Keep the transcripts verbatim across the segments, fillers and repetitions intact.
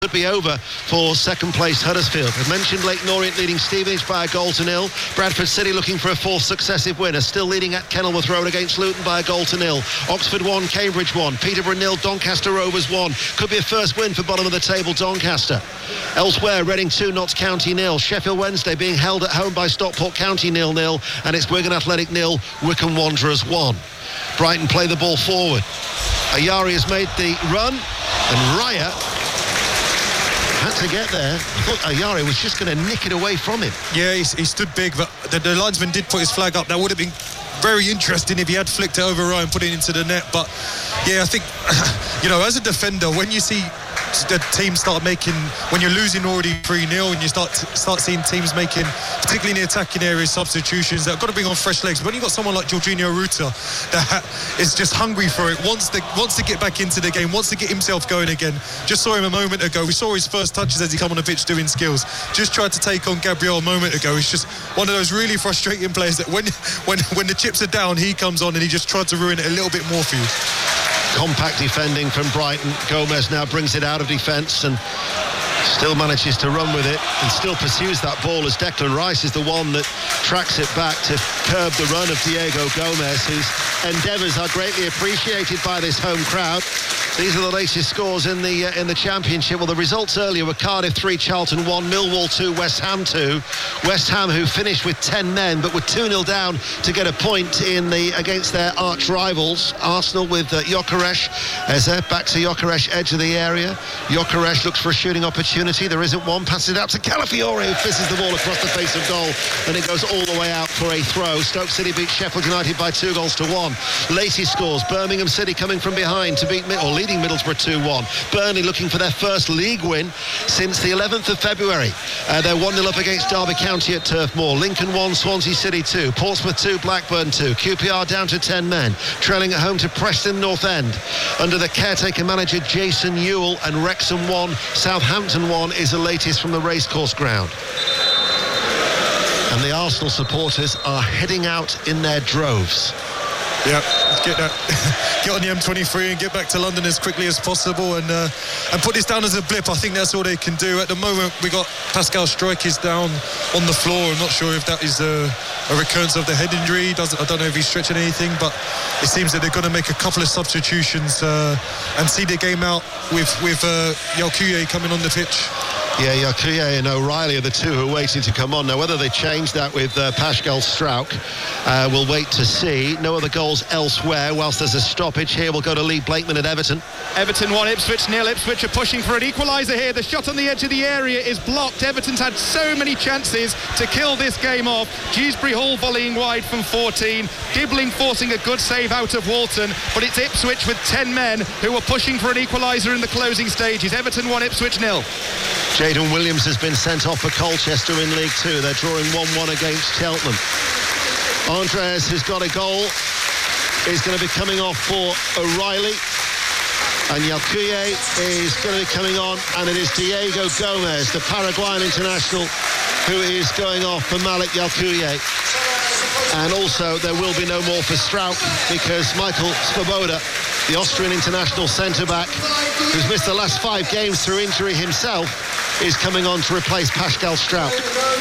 Could be over for second place Huddersfield. I mentioned Leyton Orient leading Stevenage by a goal to nil. Bradford City looking for a fourth successive win, are still leading at Kenilworth Road against Luton by a goal to nil. Oxford one, Cambridge one, Peterborough nil, Doncaster Rovers one. Could be a first win for bottom of the table Doncaster. Elsewhere, Reading two, Notts County nil. Sheffield Wednesday being held at home by Stockport County nil nil, and it's Wigan Athletic nil, Wycombe Wanderers one. Brighton play the ball forward. Ayari has made the run, and Raya had to get there. I thought Ayari was just going to nick it away from him. Yeah, he, he stood big, but the, the linesman did put his flag up. That would have been very interesting if he had flicked it over Ryan and put it into the net. But yeah, I think, you know, as a defender, when you see the team start making, when you're losing already three nil and you start start seeing teams making, particularly in the attacking areas, substitutions that have got to bring on fresh legs. But when you've got someone like Jorginho Ruta that is just hungry for it, wants to wants to get back into the game, wants to get himself going again. Just saw him a moment ago. We saw his first touches as he come on the pitch doing skills. Just tried to take on Gabriel a moment ago. It's just one of those really frustrating players that when when when the chips are down, he comes on and he just tried to ruin it a little bit more for you. Compact defending from Brighton. Gomez now brings it out of defence and still manages to run with it and still pursues that ball as Declan Rice is the one that tracks it back to curb the run of Diego Gomez, whose endeavours are greatly appreciated by this home crowd. These are the latest scores in the uh, in the Championship. Well, the results earlier were Cardiff three, Charlton one, Millwall two, West Ham two. West Ham, who finished with ten men but were two nil down to get a point in the against their arch rivals. Arsenal with uh, Gyökeres. Eze back to Gyökeres, edge of the area. Gyökeres looks for a shooting opportunity. There isn't one. Passes it out to Calafiore, who fizzes the ball across the face of goal, and it goes all the way out for a throw. Stoke City beat Sheffield United by two goals to one. Latest scores: Birmingham City coming from behind to beat or leading Middlesbrough two one. Burnley looking for their first league win since the eleventh of February. Uh, they're one nil up against Derby County at Turf Moor. Lincoln one, Swansea City two, Portsmouth two, Blackburn two. Q P R down to ten men, trailing at home to Preston North End under the caretaker manager Jason Ewell, and Wrexham one, Southampton one is the latest from the racecourse ground. And the Arsenal supporters are heading out in their droves. Yeah, get that, get on the M twenty-three and get back to London as quickly as possible, and uh, and put this down as a blip. I think that's all they can do at the moment. We got Pascal Struijk is down on the floor. I'm not sure if that is a, a recurrence of the head injury. Does I don't know if he's stretching anything, but it seems that they're going to make a couple of substitutions uh, and see the game out with with uh, Yalkuye coming on the pitch. Yeah, Yalkuye and O'Reilly are the two who are waiting to come on. Now, whether they change that with uh, Pascal Struijk, uh, we'll wait to see. No other goals elsewhere. Whilst there's a stoppage here, we'll go to Lee Blakeman at Everton. Everton one, Ipswich nil. Ipswich are pushing for an equaliser here. The shot on the edge of the area is blocked. Everton's had so many chances to kill this game off. Dewsbury Hall volleying wide from fourteen. Gibbling forcing a good save out of Walton. But it's Ipswich with ten men who are pushing for an equaliser in the closing stages. Everton one, Ipswich nil. Jayden Williams has been sent off for Colchester in League Two. They're drawing one one against Cheltenham. Andres, who's got a goal, is going to be coming off for O'Reilly. And Yalkuye is going to be coming on, and it is Diego Gomez, the Paraguayan international, who is going off for Malik Yalkuye. And also there will be no more for Struijk, because Michael Svoboda, the Austrian international centre-back, who's missed the last five games through injury himself, is coming on to replace Pascal Struijk.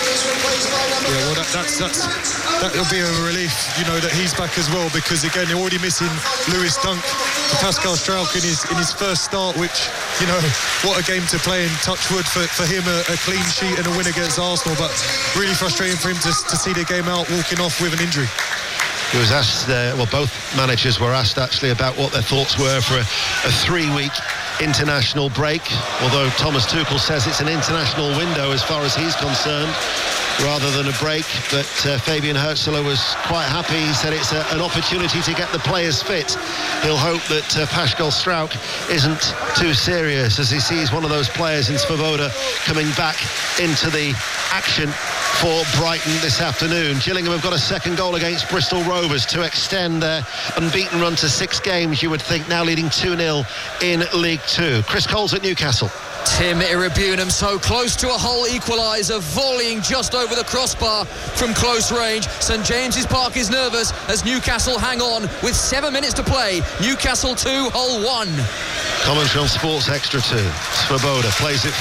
Yeah, well, that, that's, that's, that'll be a relief, you know, that he's back as well, because, again, they're already missing Lewis Dunk for Pascal Struijk in his in his first start, which, you know, what a game to play in. Touch wood for, for him, a, a clean sheet and a win against Arsenal, but really frustrating for him to, to see the game out walking off with an injury. He was asked, uh, well, both managers were asked actually about what their thoughts were for a, a three-week international break, although Thomas Tuchel says it's an international window as far as he's concerned, rather than a break. But uh, Fabian Hürzeler was quite happy. He said it's a, an opportunity to get the players fit. He'll hope that uh, Pascal Struijk isn't too serious, as he sees one of those players in Svoboda coming back into the action for Brighton this afternoon. Gillingham have got a second goal against Bristol Rovers to extend their unbeaten run to six games, you would think, now leading two nil in League Two. Chris Coles at Newcastle. Tim Irabunam so close to a Hull equaliser, volleying just over the crossbar from close range. St James's Park is nervous as Newcastle hang on with seven minutes to play. Newcastle two, Hull one. Commentary on Sports Extra two. Swoboda plays it